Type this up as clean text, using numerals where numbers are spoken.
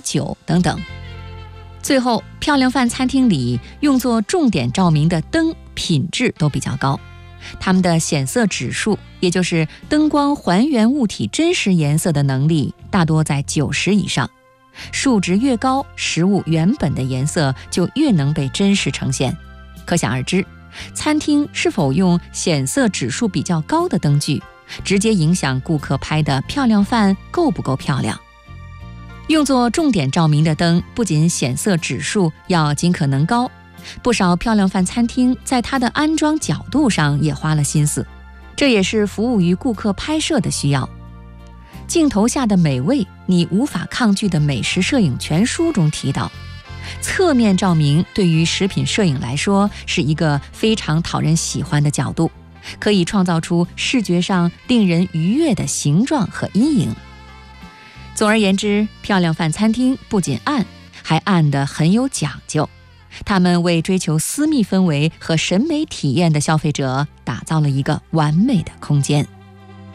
酒等等。最后，漂亮饭餐厅里用作重点照明的灯品质都比较高，它们的显色指数，也就是灯光还原物体真实颜色的能力，大多在90以上。数值越高，食物原本的颜色就越能被真实呈现。可想而知，餐厅是否用显色指数比较高的灯具，直接影响顾客拍的漂亮饭够不够漂亮。用作重点照明的灯，不仅显色指数要尽可能高，不少漂亮饭餐厅在它的安装角度上也花了心思，这也是服务于顾客拍摄的需要。镜头下的美味，你无法抗拒的美食摄影全书中提到，侧面照明对于食品摄影来说是一个非常讨人喜欢的角度，可以创造出视觉上令人愉悦的形状和阴影。总而言之，漂亮饭餐厅不仅暗，还暗得很有讲究。他们为追求私密氛围和审美体验的消费者打造了一个完美的空间。